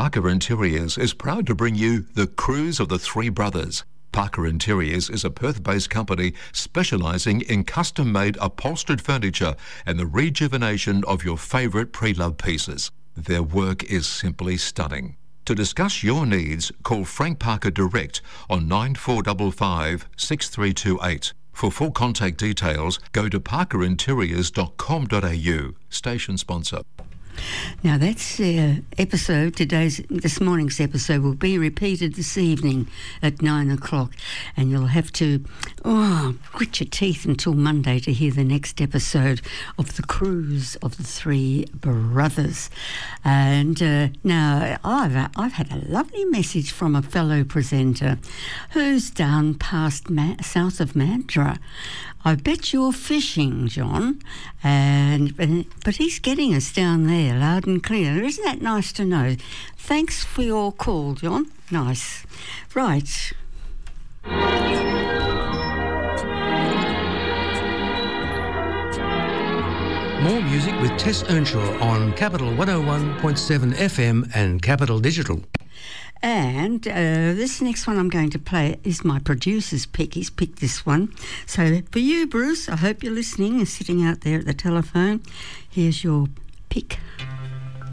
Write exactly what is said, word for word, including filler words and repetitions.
Parker Interiors is proud to bring you The Cruise of the Three Brothers. Parker Interiors is a Perth-based company specialising in custom-made upholstered furniture and the rejuvenation of your favourite pre-loved pieces. Their work is simply stunning. To discuss your needs, call Frank Parker direct on nine four five five, six three two eight. For full contact details, go to parker interiors dot com dot a u. Station sponsor. Now that's uh, episode, today's, this morning's episode will be repeated this evening at nine o'clock, and you'll have to, oh, grit your teeth until Monday to hear the next episode of The Cruise of the Three Brothers. And uh, now I've, I've had a lovely message from a fellow presenter who's down past Ma- south of Mandurah. I bet you're fishing, John, and but he's getting us down there loud and clear. Isn't that nice to know? Thanks for your call, John. Nice. Right. More music with Tess Earnshaw on Capital one oh one point seven F M and Capital Digital. And uh, this next one I'm going to play is my producer's pick. He's picked this one. So for you, Bruce, I hope you're listening and sitting out there at the telephone. Here's your pick.